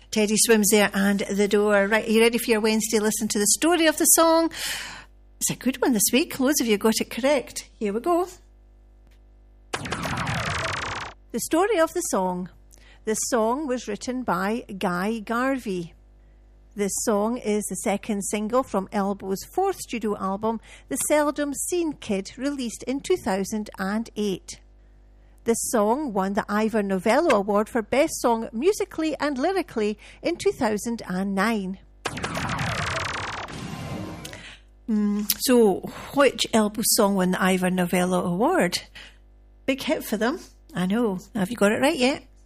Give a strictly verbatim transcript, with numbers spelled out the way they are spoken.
Teddy Swims there and The Door. Right, are you ready for your Wednesday listen to the story of the song? It's a good one this week. Loads of you got it correct. Here we go. The story of the song. This song was written by Guy Garvey. This song is the second single from Elbow's fourth studio album, The Seldom Seen Kid, released in two thousand eight. This song won the Ivor Novello Award for Best Song Musically and Lyrically in two thousand nine. Mm, so, which Elbow song won the Ivor Novello Award? Big hit for them. I know. Have you got it right yet?